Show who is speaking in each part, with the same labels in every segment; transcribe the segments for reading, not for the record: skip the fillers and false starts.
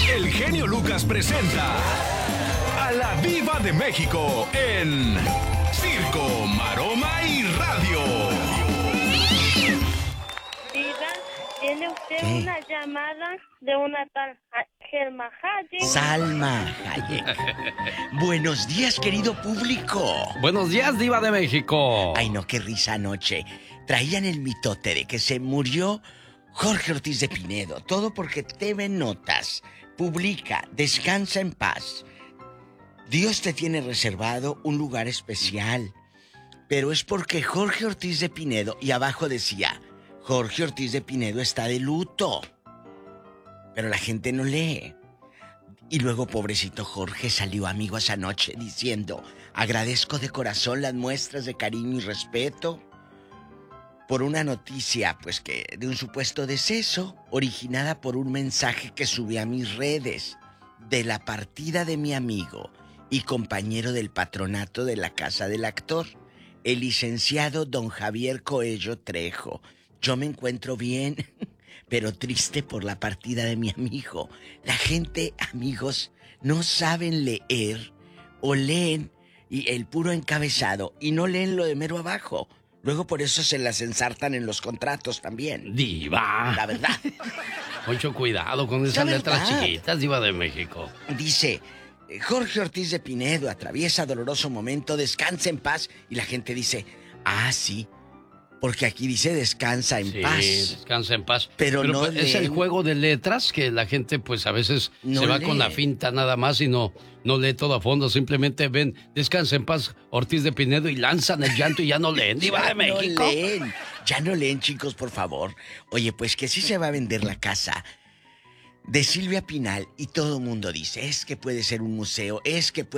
Speaker 1: El genio Lucas presenta a la Diva de México en Circo, Maroma y Radio.
Speaker 2: Diva, tiene usted una llamada de una tal Selma Hayek.
Speaker 3: Salma Hayek. Buenos días, querido público.
Speaker 4: Buenos días, Diva de México.
Speaker 3: Ay, no, qué risa anoche. Traían el mitote de que se murió Jorge Ortiz de Pinedo. Todo porque TV Notas publica, descansa en paz. Dios te tiene reservado un lugar especial. Pero es porque Jorge Ortiz de Pinedo, y abajo decía, Jorge Ortiz de Pinedo está de luto. Pero la gente no lee. Y luego, pobrecito Jorge, salió amigo esa noche diciendo, agradezco de corazón las muestras de cariño y respeto por una noticia, pues que de un supuesto deceso, originada por un mensaje que subí a mis redes de la partida de mi amigo y compañero del patronato de la Casa del Actor, el licenciado don Javier Coello Trejo. Yo me encuentro bien, pero triste por la partida de mi amigo. La gente, amigos, no saben leer o leen y el puro encabezado y no leen lo de mero abajo. Luego por eso se las ensartan en los contratos también.
Speaker 4: Diva.
Speaker 3: La verdad.
Speaker 4: Mucho cuidado con esas letras chiquitas, Diva de México.
Speaker 3: Dice, Jorge Ortiz de Pinedo atraviesa doloroso momento, descansa en paz. Y la gente dice, ah, sí, porque aquí dice descansa en paz.
Speaker 4: Sí, descansa en paz.
Speaker 3: Pero no
Speaker 4: es el juego de letras que la gente pues a veces
Speaker 3: no
Speaker 4: se va
Speaker 3: lee
Speaker 4: con la finta nada más y no lee todo a fondo. Simplemente ven, descansa en paz, Ortiz de Pinedo y lanzan el llanto y ya no leen. Diva de México.
Speaker 3: Ya no leen, chicos, por favor. Oye, pues que sí se va a vender la casa de Silvia Pinal y todo el mundo dice, es que puede ser un museo, es que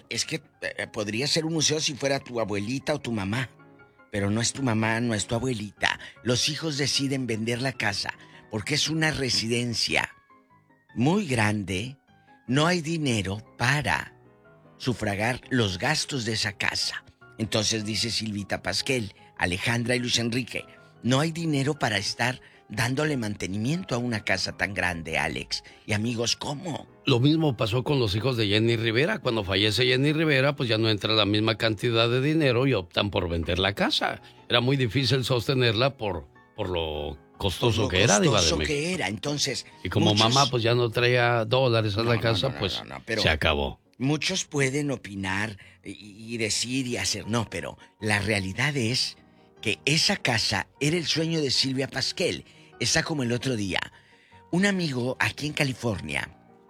Speaker 3: podría ser un museo si fuera tu abuelita o tu mamá. Pero no es tu mamá, no es tu abuelita. Los hijos deciden vender la casa porque es una residencia muy grande. No hay dinero para sufragar los gastos de esa casa. Entonces dice Silvita Pasquel, Alejandra y Luis Enrique, no hay dinero para estar dándole mantenimiento a una casa tan grande, Alex. Y amigos, ¿cómo?
Speaker 4: Lo mismo pasó con los hijos de Jenny Rivera. Cuando fallece Jenny Rivera, pues ya no entra la misma cantidad de dinero y optan por vender la casa. Era muy difícil sostenerla por lo costoso que era, Diva de México.
Speaker 3: Entonces,
Speaker 4: y como mamá pues ya no traía dólares a la casa, pues
Speaker 3: pero
Speaker 4: se acabó.
Speaker 3: Muchos pueden opinar y decir y hacer, no, pero la realidad es que esa casa era el sueño de Silvia Pasquel. Está como el otro día. Un amigo aquí en California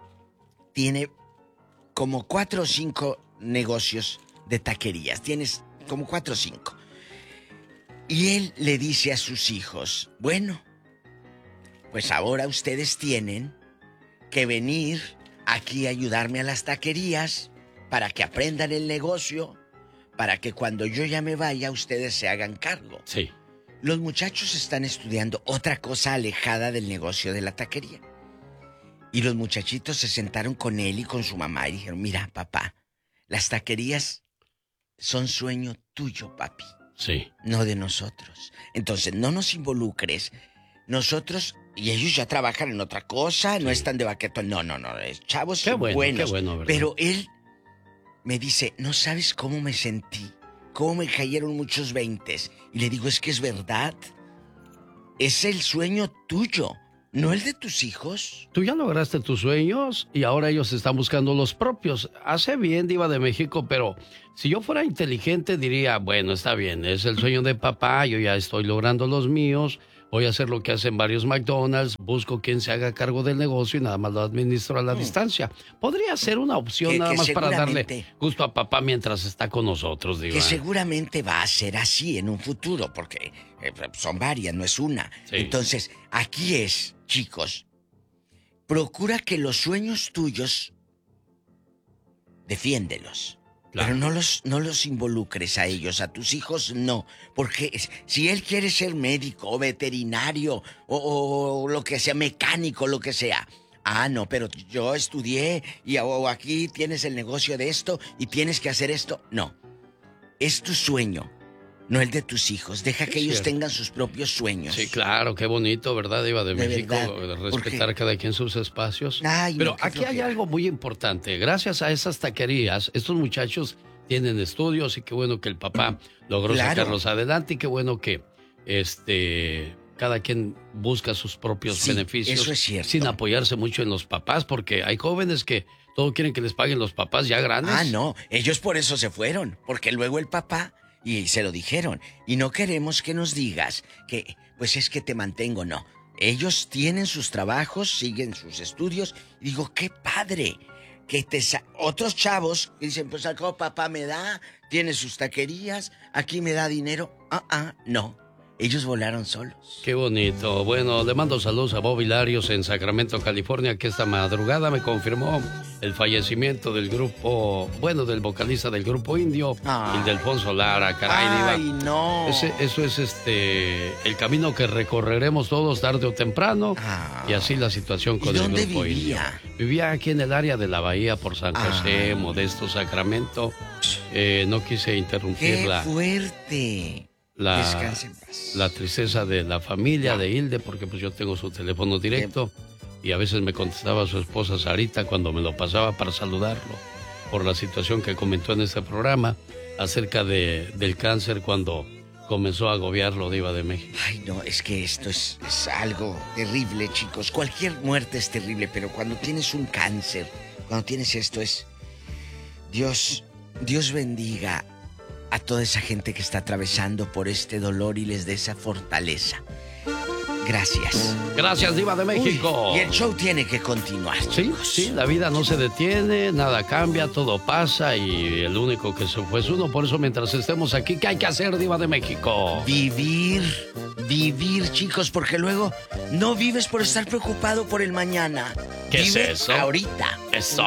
Speaker 3: tiene como 4 o 5 negocios de taquerías. Tienes como 4 o 5. Y él le dice a sus hijos, bueno, pues ahora ustedes tienen que venir aquí a ayudarme a las taquerías para que aprendan el negocio, para que cuando yo ya me vaya ustedes se hagan cargo.
Speaker 4: Sí.
Speaker 3: Los muchachos están estudiando otra cosa alejada del negocio de la taquería. Y los muchachitos se sentaron con él y con su mamá y dijeron, mira, papá, las taquerías son sueño tuyo, papi.
Speaker 4: Sí.
Speaker 3: No de nosotros. Entonces, no nos involucres. Nosotros, y ellos ya trabajan en otra cosa, no están de baquetón. No, chavos
Speaker 4: qué bueno,
Speaker 3: buenos.
Speaker 4: Qué bueno, ¿verdad?
Speaker 3: Pero él me dice, no sabes cómo me sentí, cómo me cayeron muchos veintes. Y le digo, es que es verdad. Es el sueño tuyo, no el de tus hijos.
Speaker 4: Tú ya lograste tus sueños y ahora ellos están buscando los propios. Hace bien, Diva de México, pero si yo fuera inteligente diría, bueno, está bien, es el sueño de papá, yo ya estoy logrando los míos, voy a hacer lo que hacen varios McDonald's, busco quien se haga cargo del negocio y nada más lo administro a la distancia. Podría ser una opción nada más para darle gusto a papá mientras está con nosotros, Diva.
Speaker 3: Que seguramente va a ser así en un futuro, porque son varias, no es una. Sí. Entonces, aquí es, chicos, procura que los sueños tuyos, defiéndelos. Claro. Pero no los involucres a ellos, a tus hijos no. Porque si él quiere ser médico o veterinario o lo que sea, mecánico, lo que sea. Ah, no, pero yo estudié y aquí tienes el negocio de esto y tienes que hacer esto. No, es tu sueño. no el de tus hijos. Deja que
Speaker 4: Es
Speaker 3: ellos
Speaker 4: cierto.
Speaker 3: tengan sus propios sueños.
Speaker 4: Sí, claro, qué bonito, ¿verdad, Diva de México?
Speaker 3: verdad,
Speaker 4: Respetar
Speaker 3: porque-
Speaker 4: cada quien sus espacios.
Speaker 3: Ay, no,
Speaker 4: Pero
Speaker 3: qué
Speaker 4: aquí hay
Speaker 3: flojera.
Speaker 4: algo muy importante. Gracias a esas taquerías, estos muchachos tienen estudios y qué bueno que el papá logró
Speaker 3: Claro.
Speaker 4: sacarlos adelante y qué bueno que cada quien busca sus propios
Speaker 3: Sí,
Speaker 4: beneficios
Speaker 3: eso es cierto.
Speaker 4: sin apoyarse mucho en los papás, porque hay jóvenes que todo quieren que les paguen los papás ya grandes.
Speaker 3: Ah, no, ellos por eso se fueron, porque luego el papá, y se lo dijeron, y no queremos que nos digas que, pues es que te mantengo, no. Ellos tienen sus trabajos, siguen sus estudios, y digo, qué padre, que otros chavos que dicen, pues al cabo papá me da, tiene sus taquerías, aquí me da dinero, no, ellos volaron solos.
Speaker 4: Qué bonito. Bueno, le mando saludos a Bob Hilarios en Sacramento, California, que esta madrugada me confirmó el fallecimiento del grupo, del vocalista del grupo indio, Ildefonso Lara. Caray, Diva.
Speaker 3: No.
Speaker 4: Eso es el camino que recorreremos todos tarde o temprano. Y así la situación con
Speaker 3: ¿Y
Speaker 4: el
Speaker 3: dónde
Speaker 4: grupo
Speaker 3: vivía?
Speaker 4: indio. Vivía aquí en el área de la Bahía por San José, Modesto, Sacramento. No quise interrumpir
Speaker 3: ¡Qué fuerte! Descanse en paz.
Speaker 4: la tristeza de la familia de Hilde, porque pues yo tengo su teléfono directo y a veces me contestaba su esposa Sarita cuando me lo pasaba para saludarlo por la situación que comentó en este programa acerca del cáncer cuando comenzó a agobiarlo, Diva de México.
Speaker 3: Ay, no, es que esto es algo terrible, chicos. Cualquier muerte es terrible, pero cuando tienes un cáncer, cuando tienes esto es... Dios bendiga a toda esa gente que está atravesando por este dolor y les dé esa fortaleza. Gracias.
Speaker 4: Gracias, Diva de México.
Speaker 3: Uy, y el show tiene que continuar, chicos.
Speaker 4: Sí, la vida no se detiene, nada cambia, todo pasa y el único que se fue es uno. Por eso, mientras estemos aquí, ¿qué hay que hacer, Diva de México?
Speaker 3: Vivir, chicos, porque luego no vives por estar preocupado por el mañana.
Speaker 4: ¿Qué es
Speaker 3: Vive
Speaker 4: eso?
Speaker 3: ahorita.
Speaker 4: Eso.